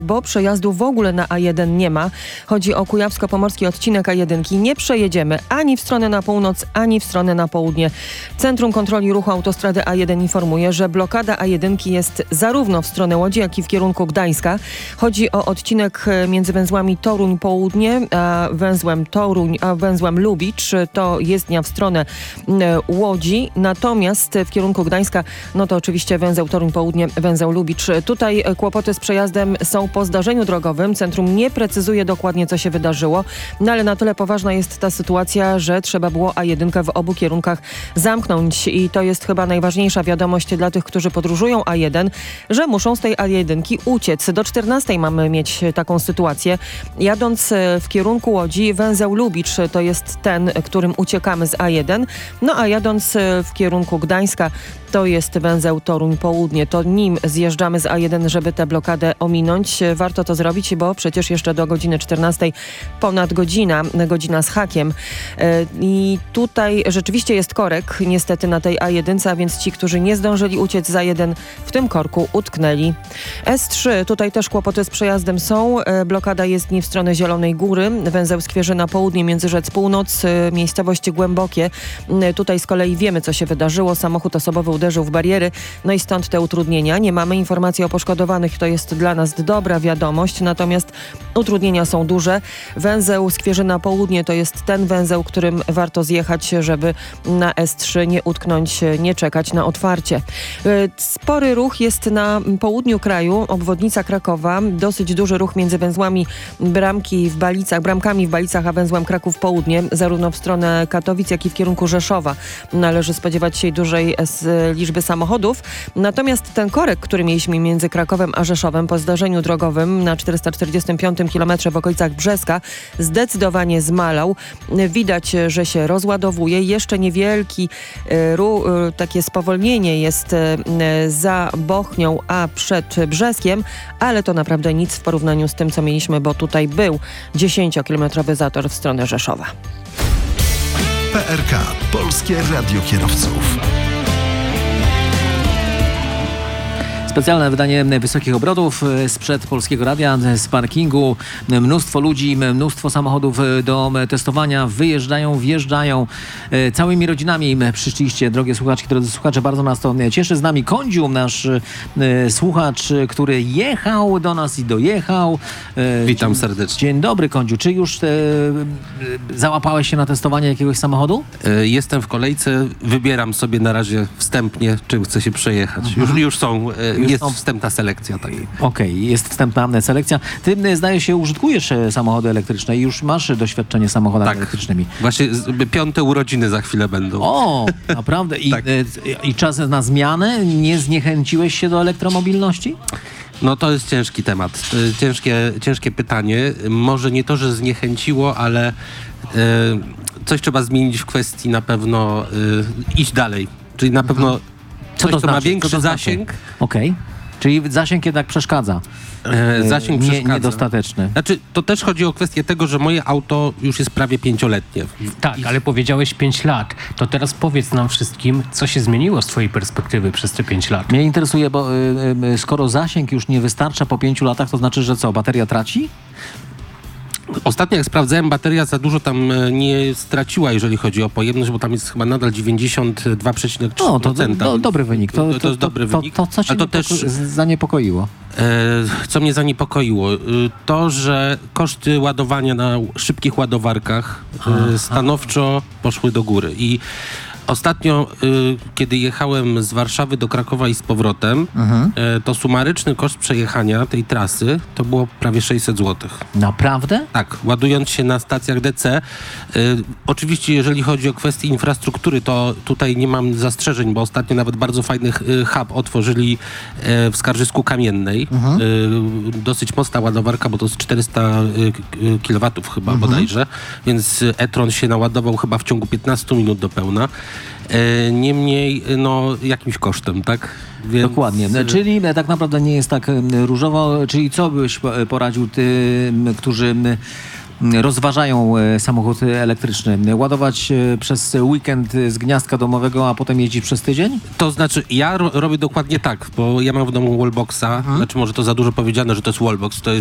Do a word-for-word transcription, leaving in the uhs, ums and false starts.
bo przejazdu w ogóle na A jeden nie ma. Chodzi o kujawsko-pomorski odcinek A jeden. Nie przejedziemy ani w stronę na północ, ani w stronę na południe. Centrum Kontroli Ruchu Autostrady A jeden informuje, że blokada A jeden jest zarówno w stronę Łodzi, jak i w kierunku Gdańska. Chodzi o odcinek między węzłami Toruń Południe, a węzłem Toruń, a węzłem Lubicz. To jezdnia w stronę Łodzi. Natomiast w kierunku Gdańska, no to oczywiście węzeł Toruń Południe, węzeł Lubicz. Tutaj kłopoty z przejazdem są po zdarzeniu drogowym. Centrum nie precyzuje dokładnie, co się wydarzyło, no ale na tyle poważna jest ta sytuacja, że trzeba było A jeden w obu kierunkach zamknąć i to jest chyba najważniejsza wiadomość dla tych, którzy podróżują A jeden, że muszą z tej A jeden uciec. Do czternastej mamy mieć taką sytuację. Jadąc w kierunku Łodzi, węzeł Lubicz to jest ten, którym uciekamy z A jeden, no a jadąc w kierunku Gdańska to jest węzeł Toruń Południe. To nim zjeżdżamy z A jeden, żeby tę blokadę ominąć. Warto to zrobić, bo przecież jeszcze do godziny czternastej ponad godzina, godzina z hakiem. I tutaj rzeczywiście jest korek niestety na tej A jeden, a więc ci, którzy nie zdążyli uciec z A jeden, w tym korku utknęli. S trzy, tutaj też kłopoty z przejazdem są. Blokada jest nie w stronę Zielonej Góry. Węzeł Skwierzyna Południe, Międzyrzec Północ, miejscowości Głębokie. Tutaj z kolei wiemy, co się wydarzyło. Samochód osobowy uderzył w bariery, no i stąd te utrudnienia. Nie mamy informacji o poszkodowanych, to jest dla nas dobra wiadomość, natomiast utrudnienia są duże. Węzeł Skwierzyna Południe to jest ten węzeł, którym warto zjechać, żeby na S trzy nie utknąć, nie czekać na otwarcie. Spory ruch jest na południu kraju, obwodnica Krakowa, dosyć duży ruch między węzłami Bramki w Balicach, Bramkami w Balicach, a węzłem Kraków Południe, zarówno w stronę Katowic, jak i w kierunku Rzeszowa. Należy spodziewać się dużej liczby samochodów. Natomiast ten korek, który mieliśmy między Krakowem a Rzeszowem po zdarzeniu drogowym na czterysta czterdziestym piątym kilometrze w okolicach Brzeska zdecydowanie zmalał. Widać, że się rozładowuje. Jeszcze niewielki ru, takie spowolnienie jest za Bochnią, a przed Brzeskiem, ale to naprawdę nic w porównaniu z tym, co mieliśmy, bo tutaj był dziesięciokilometrowy zator w stronę Rzeszowa. P R K. Polskie Radio Kierowców. Specjalne wydanie wysokich obrotów sprzed Polskiego Radia, z parkingu. Mnóstwo ludzi, mnóstwo samochodów do testowania. Wyjeżdżają, wjeżdżają. Całymi rodzinami przyszliście, drogie słuchaczki, drodzy słuchacze. Bardzo nas to cieszy. Z nami Kądziu, nasz słuchacz, który jechał do nas i dojechał. Witam serdecznie. Dzień dobry, Kądziu. Czy już e, załapałeś się na testowanie jakiegoś samochodu? Jestem w kolejce. Wybieram sobie na razie wstępnie, czym chcę się przejechać. Mhm. Już, już są... Jest są... wstępna selekcja. Tak. Okej, okay, jest wstępna selekcja. Ty, zdaje się, użytkujesz samochody elektryczne i już masz doświadczenie samochodami tak. elektrycznymi. Właśnie piąte urodziny za chwilę będą. O, naprawdę? I, tak. I czas na zmianę? Nie zniechęciłeś się do elektromobilności? No to jest ciężki temat. Ciężkie, ciężkie pytanie. Może nie to, że zniechęciło, ale e, coś trzeba zmienić w kwestii na pewno e, iść dalej. Czyli na pewno mhm. Co coś, to co znaczy? ma większy to znaczy? zasięg. Okej. Okay. Czyli zasięg jednak przeszkadza. E, zasięg nie, przeszkadza. Niedostateczny. Znaczy, to też chodzi o kwestię tego, że moje auto już jest prawie pięcioletnie. Tak, ale powiedziałeś pięć lat. To teraz powiedz nam wszystkim, co się zmieniło z twojej perspektywy przez te pięć lat. Mnie interesuje, bo y, y, skoro zasięg już nie wystarcza po pięciu latach, to znaczy, że co, bateria traci? Ostatnio jak sprawdzałem, bateria za dużo tam nie straciła, jeżeli chodzi o pojemność, bo tam jest chyba nadal dziewięćdziesiąt dwa przecinek trzy procent. No, to do, do, dobry wynik. To, to, to, to jest dobry to, wynik. To, to co cię to też zaniepokoiło? E, co mnie zaniepokoiło? To, że koszty ładowania na szybkich ładowarkach e, stanowczo poszły do góry. I ostatnio, y, kiedy jechałem z Warszawy do Krakowa i z powrotem, mhm. y, to sumaryczny koszt przejechania tej trasy to było prawie sześćset złotych. Naprawdę? Tak, ładując się na stacjach D C. Y, oczywiście, jeżeli chodzi o kwestię infrastruktury, to tutaj nie mam zastrzeżeń, bo ostatnio nawet bardzo fajny y, hub otworzyli y, w Skarżysku Kamiennej. Mhm. Y, dosyć mocna ładowarka, bo to jest czterysta kilowatów chyba mhm. bodajże, więc e-tron się naładował chyba w ciągu piętnastu minut do pełna. Niemniej, no, jakimś kosztem, tak? Więc... Dokładnie. Czyli tak naprawdę nie jest tak różowo. Czyli co byś poradził tym, którzy rozważają e, samochód elektryczny? Ładować e, przez weekend z gniazdka domowego, a potem jeździć przez tydzień? To znaczy, ja ro- robię dokładnie tak, bo ja mam w domu wallboxa, znaczy może to za dużo powiedziane, że to jest wallbox, to jest